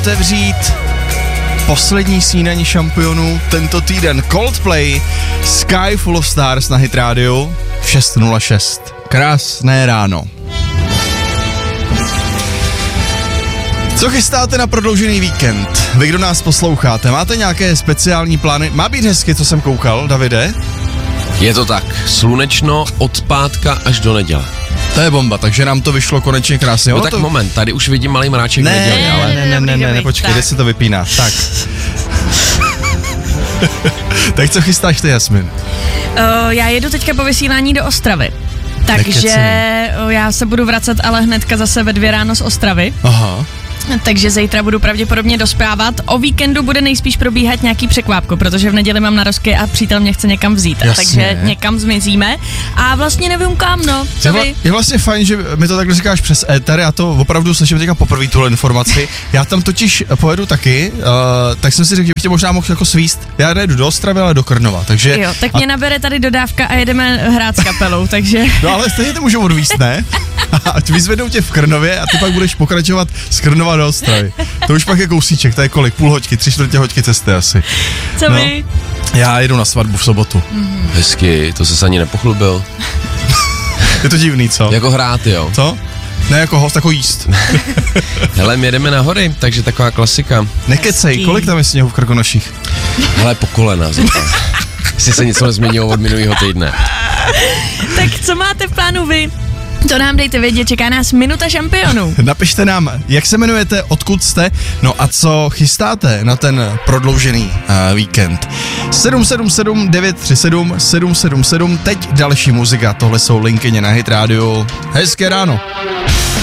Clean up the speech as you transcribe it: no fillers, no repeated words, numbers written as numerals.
otevřít poslední snídaní šampionů tento týden. Coldplay, Sky Full of Stars na Hit Radio 6:06. Krásné ráno. Co chystáte na prodloužený víkend? Vy, kdo nás posloucháte, máte nějaké speciální plány? Má být hezky, co jsem koukal, Davide? Je to tak, slunečno od pátka až do neděle. To je bomba, takže nám to vyšlo konečně krásně. No tak to... moment, tady už vidím malý mráček neděle, ale... Ne, počkej, kde se to vypíná, tak. Tak co chystáš ty, Jasmin? Já jedu teďka po vysílání do Ostravy. Takže já se budu vracet ale hnedka zase ve 2 ráno z Ostravy. Aha. Takže zítra budu pravděpodobně dospávat. O víkendu bude nejspíš probíhat nějaký překvápko, protože v neděli mám narozky a přítel mě chce někam vzít. Takže někam zmizíme a vlastně nevím kam, no. Je vlastně fajn, že mi to takhle říkáš přes éter, já to opravdu slyším teďka poprvé tuhle informaci. Já tam totiž pojedu taky, tak jsem si řekl, že bych tě možná mohl jako svíst. Já nejedu do Ostravy, ale do Krnova, takže... Jo, tak mě nabere tady dodávka a jedeme hrát s kapelou, takže... No ale stejně to můžu odvíst, ne? Ať vyzvednou tě v Krnově a ty pak budeš pokračovat z Krnova do Ostravy. To už pak je kousíček, to je kolik? Půl hoďky, 3/4 hoďky cesty asi. Co vy? Já jedu na svatbu v sobotu. Hezky, to ses ani nepochlubil. Je to divný, co? Jako hrát, jo. Co? Ne jako host, jako jíst. Hele, my jedeme na hory, takže taková klasika. Nekecej, kolik tam je sněhu v Krkonoších? Hele, po kolena zase. Jestli se něco nezměnilo od minulého týdne. Tak co máte v plánu vy? To nám dejte vědět, čeká nás minuta šampionů. Napište nám, jak se jmenujete, odkud jste, no a co chystáte na ten prodloužený víkend. 777 937 777, teď další muzika, tohle jsou Linkyně na Hit Radio. Hezké ráno.